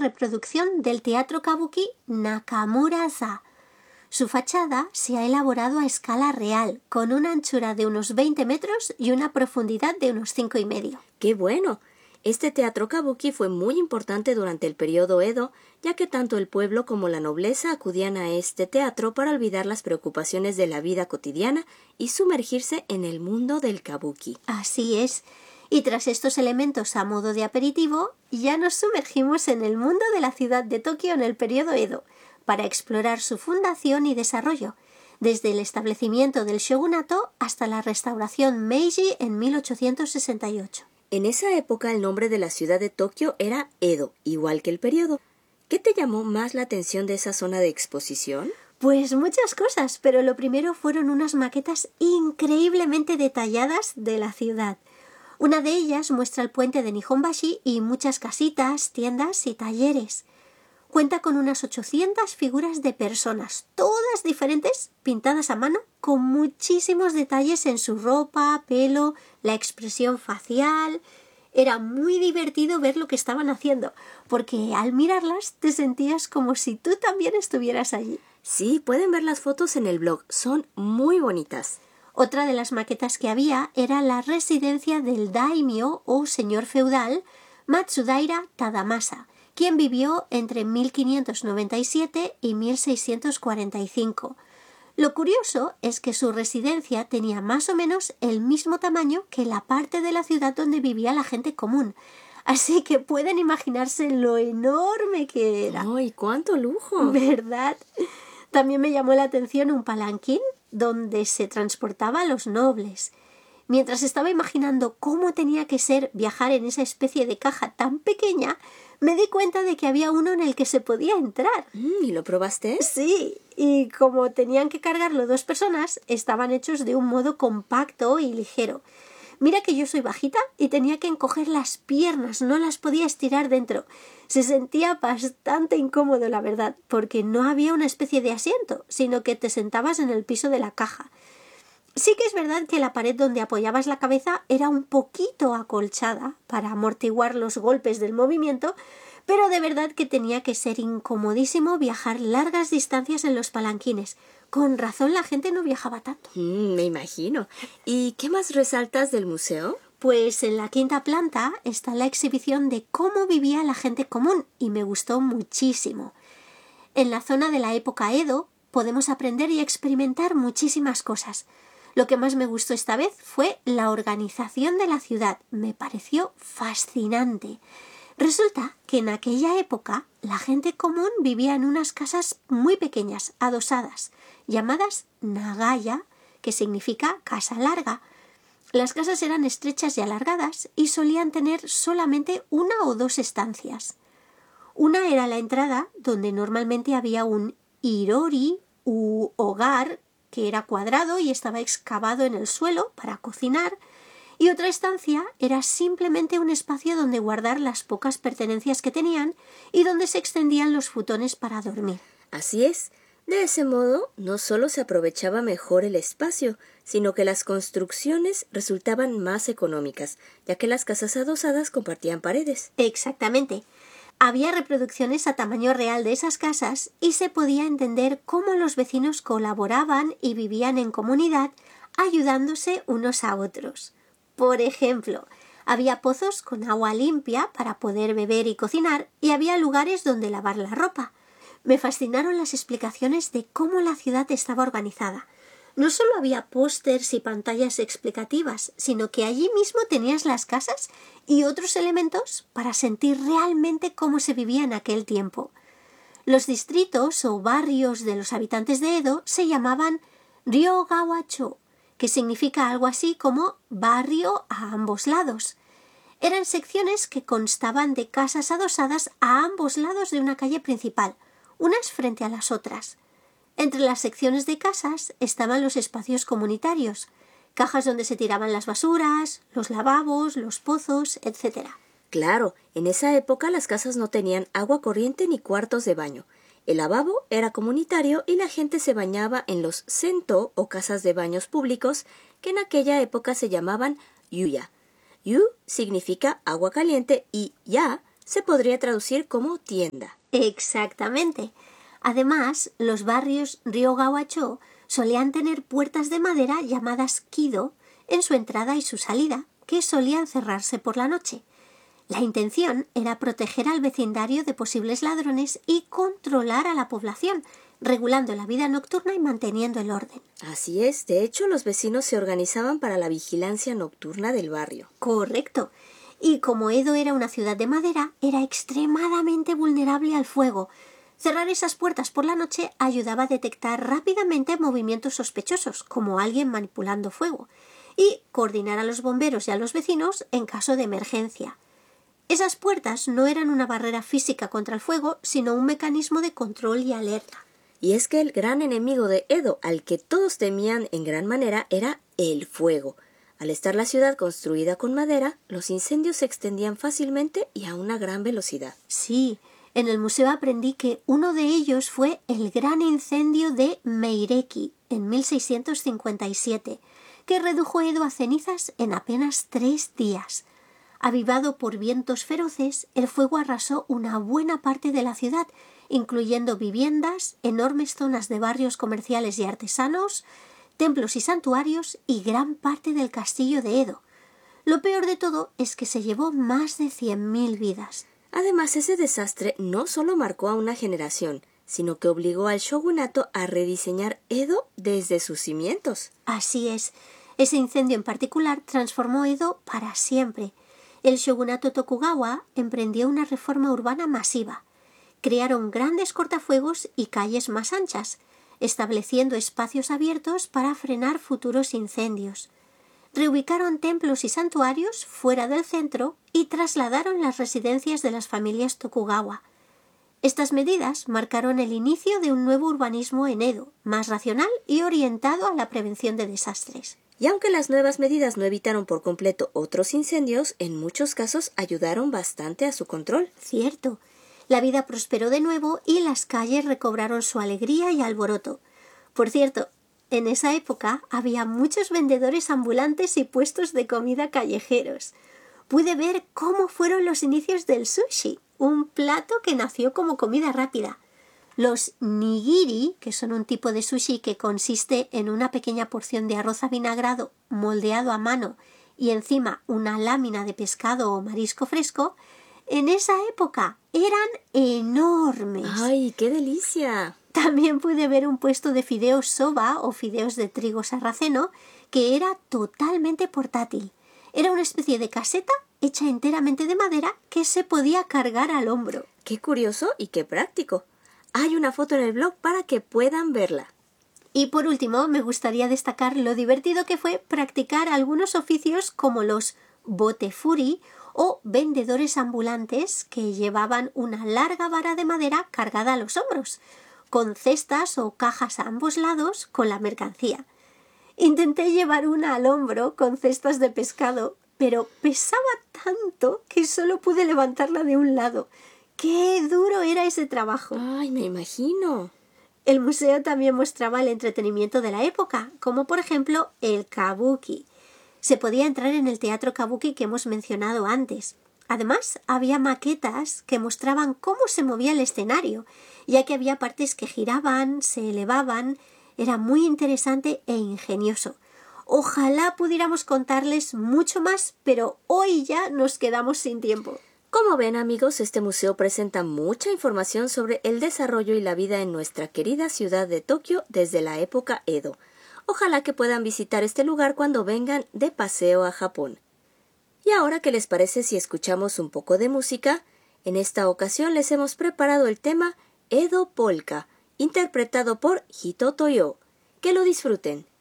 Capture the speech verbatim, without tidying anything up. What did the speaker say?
reproducción del teatro kabuki Nakamura-za. Su fachada se ha elaborado a escala real, con una anchura de unos veinte metros y una profundidad de unos cinco y medio. ¡Qué bueno! Este teatro kabuki fue muy importante durante el periodo Edo, ya que tanto el pueblo como la nobleza acudían a este teatro para olvidar las preocupaciones de la vida cotidiana y sumergirse en el mundo del kabuki. Así es. Y tras estos elementos a modo de aperitivo, ya nos sumergimos en el mundo de la ciudad de Tokio en el periodo Edo, para explorar su fundación y desarrollo, desde el establecimiento del shogunato hasta la restauración Meiji en mil ochocientos sesenta y ocho. En esa época el nombre de la ciudad de Tokio era Edo, igual que el periodo. ¿Qué te llamó más la atención de esa zona de exposición? Pues muchas cosas, pero lo primero fueron unas maquetas increíblemente detalladas de la ciudad. Una de ellas muestra el puente de Nihonbashi y muchas casitas, tiendas y talleres. Cuenta con unas ochocientas figuras de personas, todas diferentes, pintadas a mano, con muchísimos detalles en su ropa, pelo, la expresión facial. Era muy divertido ver lo que estaban haciendo, porque al mirarlas te sentías como si tú también estuvieras allí. Sí, pueden ver las fotos en el blog, son muy bonitas. Otra de las maquetas que había era la residencia del daimyo o señor feudal Matsudaira Tadamasa, quien vivió entre mil quinientos noventa y siete y mil seiscientos cuarenta y cinco. Lo curioso es que su residencia tenía más o menos el mismo tamaño que la parte de la ciudad donde vivía la gente común, así que pueden imaginarse lo enorme que era. ¡Ay, cuánto lujo! ¿Verdad? También me llamó la atención un palanquín donde se transportaba a los nobles. Mientras estaba imaginando cómo tenía que ser viajar en esa especie de caja tan pequeña, me di cuenta de que había uno en el que se podía entrar. Mm, ¿Y lo probaste? Sí, y como tenían que cargarlo dos personas, estaban hechos de un modo compacto y ligero. Mira que yo soy bajita y tenía que encoger las piernas, no las podía estirar dentro. Se sentía bastante incómodo, la verdad, porque no había una especie de asiento, sino que te sentabas en el piso de la caja. Sí que es verdad que la pared donde apoyabas la cabeza era un poquito acolchada para amortiguar los golpes del movimiento, pero de verdad que tenía que ser incomodísimo viajar largas distancias en los palanquines. Con razón la gente no viajaba tanto. Mm, me imagino. ¿Y qué más resaltas del museo? Pues en la quinta planta está la exhibición de cómo vivía la gente común y me gustó muchísimo. En la zona de la época Edo podemos aprender y experimentar muchísimas cosas. Lo que más me gustó esta vez fue la organización de la ciudad. Me pareció fascinante. Resulta que en aquella época la gente común vivía en unas casas muy pequeñas, adosadas, llamadas nagaya, que significa casa larga. Las casas eran estrechas y alargadas y solían tener solamente una o dos estancias. Una era la entrada, donde normalmente había un irori u hogar, que era cuadrado y estaba excavado en el suelo para cocinar, y otra estancia era simplemente un espacio donde guardar las pocas pertenencias que tenían y donde se extendían los futones para dormir. Así es. De ese modo, no solo se aprovechaba mejor el espacio, sino que las construcciones resultaban más económicas, ya que las casas adosadas compartían paredes. Exactamente. Había reproducciones a tamaño real de esas casas y se podía entender cómo los vecinos colaboraban y vivían en comunidad, ayudándose unos a otros. Por ejemplo, había pozos con agua limpia para poder beber y cocinar y había lugares donde lavar la ropa. Me fascinaron las explicaciones de cómo la ciudad estaba organizada. No solo había pósters y pantallas explicativas, sino que allí mismo tenías las casas y otros elementos para sentir realmente cómo se vivía en aquel tiempo. Los distritos o barrios de los habitantes de Edo se llamaban Ryogawa-cho, que significa algo así como barrio a ambos lados. Eran secciones que constaban de casas adosadas a ambos lados de una calle principal, unas frente a las otras. Entre las secciones de casas estaban los espacios comunitarios, cajas donde se tiraban las basuras, los lavabos, los pozos, etcétera. Claro, en esa época las casas no tenían agua corriente ni cuartos de baño. El lavabo era comunitario y la gente se bañaba en los sento o casas de baños públicos, que en aquella época se llamaban yuya. Yu significa agua caliente y ya Se podría traducir como tienda. Exactamente. Además, los barrios Ryōga-Wacho solían tener puertas de madera llamadas kido en su entrada y su salida, que solían cerrarse por la noche. La intención era proteger al vecindario de posibles ladrones y controlar a la población, regulando la vida nocturna y manteniendo el orden. Así es, de hecho los vecinos se organizaban para la vigilancia nocturna del barrio. Correcto. Y como Edo era una ciudad de madera, era extremadamente vulnerable al fuego. Cerrar esas puertas por la noche ayudaba a detectar rápidamente movimientos sospechosos, como alguien manipulando fuego, y coordinar a los bomberos y a los vecinos en caso de emergencia. Esas puertas no eran una barrera física contra el fuego, sino un mecanismo de control y alerta. Y es que el gran enemigo de Edo, al que todos temían en gran manera, era el fuego. Al estar la ciudad construida con madera, los incendios se extendían fácilmente y a una gran velocidad. Sí, en el museo aprendí que uno de ellos fue el gran incendio de Meireki en mil seiscientos cincuenta y siete, que redujo Edo a cenizas en apenas tres días. Avivado por vientos feroces, el fuego arrasó una buena parte de la ciudad, incluyendo viviendas, enormes zonas de barrios comerciales y artesanos, templos y santuarios y gran parte del castillo de Edo. Lo peor de todo es que se llevó más de cien mil vidas. Además, ese desastre no solo marcó a una generación, sino que obligó al shogunato a rediseñar Edo desde sus cimientos. Así es. Ese incendio en particular transformó Edo para siempre. El shogunato Tokugawa emprendió una reforma urbana masiva. Crearon grandes cortafuegos y calles más anchas, estableciendo espacios abiertos para frenar futuros incendios. Reubicaron templos y santuarios fuera del centro y trasladaron las residencias de las familias Tokugawa. Estas medidas marcaron el inicio de un nuevo urbanismo en Edo, más racional y orientado a la prevención de desastres. Y aunque las nuevas medidas no evitaron por completo otros incendios, en muchos casos ayudaron bastante a su control. Cierto. La vida prosperó de nuevo y las calles recobraron su alegría y alboroto. Por cierto, en esa época había muchos vendedores ambulantes y puestos de comida callejeros. Pude ver cómo fueron los inicios del sushi, un plato que nació como comida rápida. Los nigiri, que son un tipo de sushi que consiste en una pequeña porción de arroz avinagrado moldeado a mano y encima una lámina de pescado o marisco fresco, en esa época eran enormes. ¡Ay, qué delicia! También pude ver un puesto de fideos soba o fideos de trigo sarraceno que era totalmente portátil. Era una especie de caseta hecha enteramente de madera que se podía cargar al hombro. ¡Qué curioso y qué práctico! Hay una foto en el blog para que puedan verla. Y por último, me gustaría destacar lo divertido que fue practicar algunos oficios como los botefuri o vendedores ambulantes que llevaban una larga vara de madera cargada a los hombros, con cestas o cajas a ambos lados con la mercancía. Intenté llevar una al hombro con cestas de pescado, pero pesaba tanto que solo pude levantarla de un lado. ¡Qué duro era ese trabajo! ¡Ay, me imagino! El museo también mostraba el entretenimiento de la época, como por ejemplo el kabuki. Se podía entrar en el teatro kabuki que hemos mencionado antes. Además, había maquetas que mostraban cómo se movía el escenario, ya que había partes que giraban, se elevaban. Era muy interesante e ingenioso. Ojalá pudiéramos contarles mucho más, pero hoy ya nos quedamos sin tiempo. Como ven, amigos, este museo presenta mucha información sobre el desarrollo y la vida en nuestra querida ciudad de Tokio desde la época Edo. Ojalá que puedan visitar este lugar cuando vengan de paseo a Japón. Y ahora, ¿qué les parece si escuchamos un poco de música? En esta ocasión les hemos preparado el tema Edo Polka, interpretado por Hito Toyo. Que lo disfruten.